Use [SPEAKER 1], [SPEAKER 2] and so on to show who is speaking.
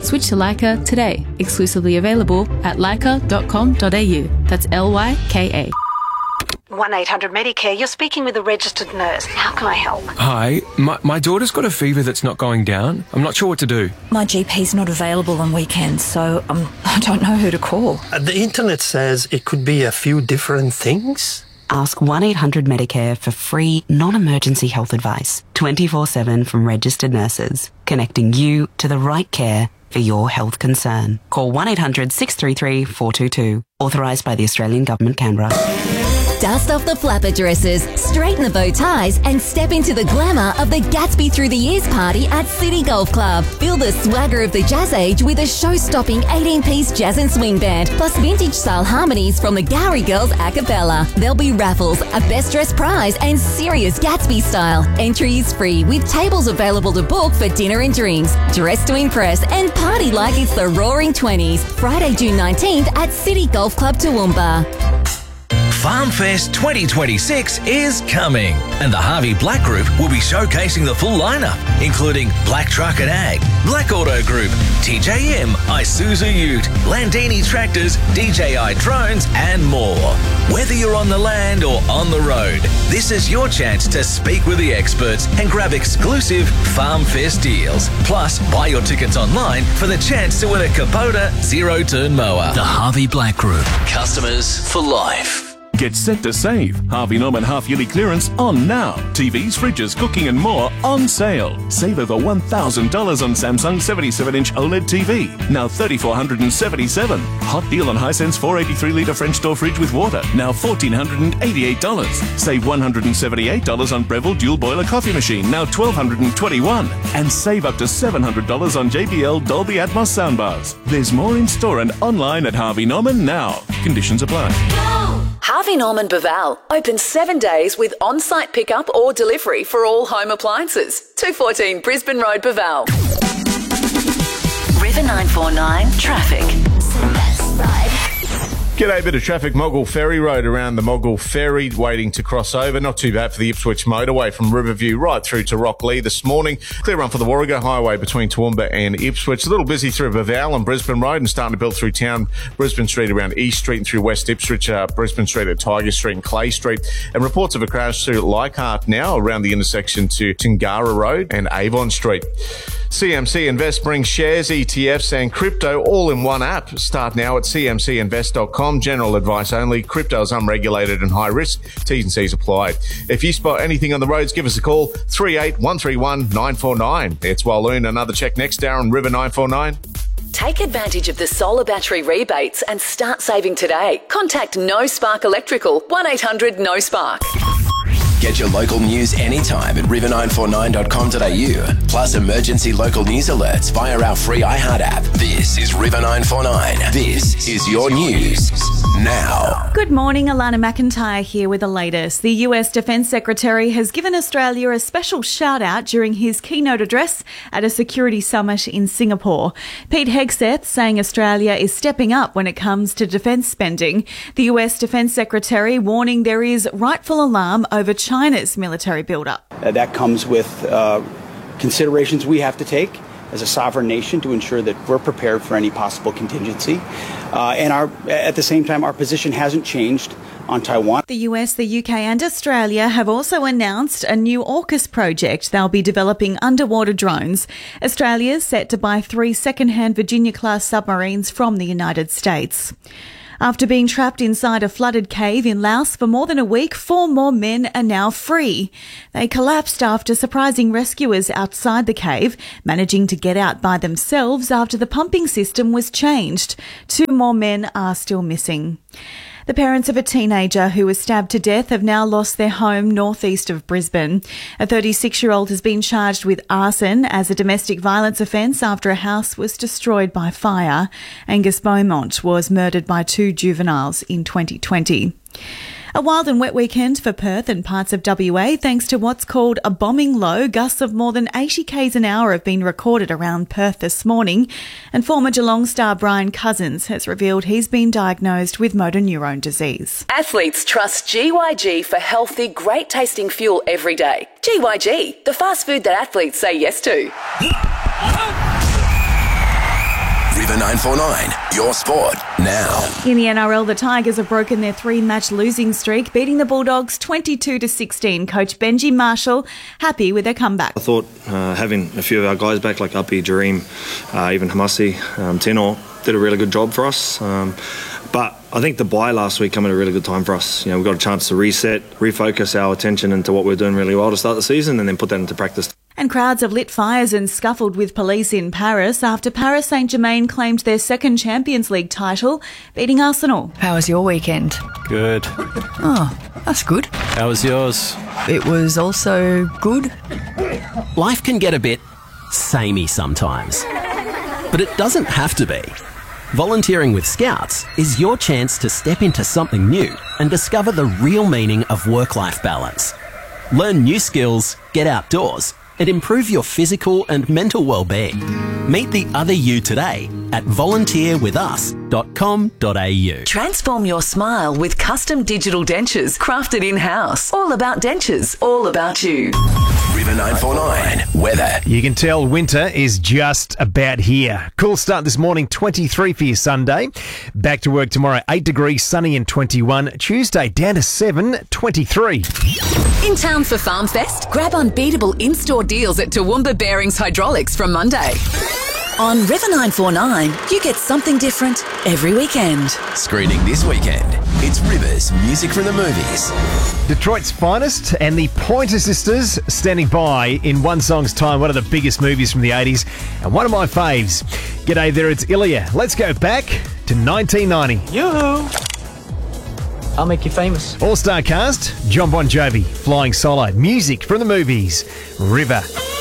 [SPEAKER 1] Switch to Leica today. Exclusively available at leica.com.au. That's LYKA.
[SPEAKER 2] 1-800-Medicare, you're speaking with a registered nurse. How can I help?
[SPEAKER 3] Hi, my daughter's got a fever that's not going down. I'm not sure what to do.
[SPEAKER 4] My GP's not available on weekends, so I don't know who to call.
[SPEAKER 5] The internet says it could be a few different things.
[SPEAKER 6] Ask 1-800-Medicare for free, non-emergency health advice, 24/7 from registered nurses, connecting you to the right care for your health concern. Call 1-800-633-422. Authorised by the Australian Government, Canberra.
[SPEAKER 7] Dust off the flapper dresses, straighten the bow ties, and step into the glamour of the Gatsby Through the Years party at City Golf Club. Feel the swagger of the jazz age with a show-stopping 18-piece jazz and swing band, plus vintage-style harmonies from the Gowrie Girls a cappella. There'll be raffles, a best dressed prize, and serious Gatsby style. Entry is free, with tables available to book for dinner and drinks. Dress to impress and party like it's the Roaring 20s. Friday, June 19th at City Golf Club, Toowoomba.
[SPEAKER 8] FarmFest 2026 is coming, and the Harvey Black Group will be showcasing the full lineup, including Black Truck and Ag, Black Auto Group, TJM, Isuzu Ute, Landini Tractors, DJI Drones, and more. Whether you're on the land or on the road, this is your chance to speak with the experts and grab exclusive FarmFest deals. Plus, buy your tickets online for the chance to win a Kubota zero-turn mower. The Harvey Black Group. Customers for life.
[SPEAKER 9] Get set to save. Harvey Norman half-yearly clearance on now. TVs, fridges, cooking and more on sale. Save over $1,000 on Samsung 77-inch OLED TV. Now $3,477. Hot deal on Hisense 483-litre French door fridge with water. Now $1,488. Save $178 on Breville dual boiler coffee machine. Now $1,221. And save up to $700 on JBL Dolby Atmos soundbars. There's more in store and online at Harvey Norman now. Conditions apply.
[SPEAKER 10] Harvey Norman Baval, open 7 days with on-site pickup or delivery for all home appliances. 214 Brisbane Road, Baval.
[SPEAKER 7] River 949 traffic.
[SPEAKER 11] G'day, bit of traffic, Moggill Ferry Road around the Moggill Ferry, waiting to cross over. Not too bad for the Ipswich motorway from Riverview right through to Rocklea this morning. Clear run for the Warrego Highway between Toowoomba and Ipswich. A little busy through Baval and Brisbane Road and starting to build through town. Brisbane Street around East Street and through West Ipswich, Brisbane Street at Tiger Street and Clay Street. And reports of a crash through Leichhardt now around the intersection to Tingara Road and Avon Street. CMC Invest brings shares, ETFs and crypto all in one app. Start now at cmcinvest.com. General advice only. Crypto is unregulated and high risk. T's and C's apply. If you spot anything on the roads, give us a call. 38 131 949. It's Walloon. Another check next hour on River 949.
[SPEAKER 10] Take advantage of the solar battery rebates and start saving today. Contact No Spark Electrical, 1-800-NO-SPARK.
[SPEAKER 8] Get your local news anytime at river949.com.au. Plus emergency local news alerts via our free iHeart app. This is River 949. This is your news now.
[SPEAKER 12] Good morning, Alana McIntyre here with the latest. The US Defence Secretary has given Australia a special shout out during his keynote address at a security summit in Singapore. Pete Hegseth saying Australia is stepping up when it comes to defence spending. The US Defence Secretary warning there is rightful alarm over China's military build-up.
[SPEAKER 13] That comes with considerations we have to take as a sovereign nation to ensure that we're prepared for any possible contingency. And at the same time, our position hasn't changed on Taiwan.
[SPEAKER 12] The US, the UK and Australia have also announced a new AUKUS project. They'll be developing underwater drones. Australia's set to buy 3 second-hand Virginia-class submarines from the United States. After being trapped inside a flooded cave in Laos for more than a week, 4 more men are now free. They collapsed after surprising rescuers outside the cave, managing to get out by themselves after the pumping system was changed. 2 more men are still missing. The parents of a teenager who was stabbed to death have now lost their home northeast of Brisbane. A 36-year-old has been charged with arson as a domestic violence offence after a house was destroyed by fire. Angus Beaumont was murdered by 2 juveniles in 2020. A wild and wet weekend for Perth and parts of WA thanks to what's called a bombing low. Gusts of more than 80 k's an hour have been recorded around Perth this morning, and former Geelong star Brian Cousins has revealed he's been diagnosed with motor neurone disease.
[SPEAKER 10] Athletes trust GYG for healthy, great-tasting fuel every day. GYG, the fast food that athletes say yes to.
[SPEAKER 14] River 949, your sport now.
[SPEAKER 12] In the NRL, the Tigers have broken their 3-match losing streak, beating the Bulldogs 22-16. Coach Benji Marshall happy with their comeback.
[SPEAKER 15] I thought having a few of our guys back, like Uppy, Jareem, even Hamasi, Tenor, did a really good job for us. But I think the bye last week came at a really good time for us. You know, we got a chance to reset, refocus our attention into what we're doing really well to start the season, and then put that into practice.
[SPEAKER 12] And crowds have lit fires and scuffled with police in Paris after Paris Saint-Germain claimed their second Champions League title, beating Arsenal.
[SPEAKER 4] How was your weekend?
[SPEAKER 16] Good.
[SPEAKER 4] Oh, that's good.
[SPEAKER 16] How was yours?
[SPEAKER 4] It was also good.
[SPEAKER 17] Life can get a bit samey sometimes, but it doesn't have to be. Volunteering with Scouts is your chance to step into something new and discover the real meaning of work-life balance. Learn new skills, get outdoors, and improve your physical and mental well-being. Meet the other you today at volunteerwithus.com.au.
[SPEAKER 10] Transform your smile with custom digital dentures crafted in-house. All about dentures, all about you.
[SPEAKER 14] River 949, weather.
[SPEAKER 18] You can tell winter is just about here. Cool start this morning, 23 for your Sunday. Back to work tomorrow, 8 degrees, sunny and 21. Tuesday, down to 7, 23.
[SPEAKER 10] In town for Farm Fest? Grab unbeatable in-store deals at Toowoomba Bearings Hydraulics from Monday. On River 949, you get something different every weekend.
[SPEAKER 14] Screening this weekend, it's Rivers Music from the Movies.
[SPEAKER 18] Detroit's finest and the Pointer Sisters standing by in one song's time, one of the biggest movies from the 80s and one of my faves. G'day there, it's Ilya. Let's go back to 1990.
[SPEAKER 19] Yoo-hoo! I'll make you famous.
[SPEAKER 18] All-star cast, John Bon Jovi, Flying Solo, music from the movies, River.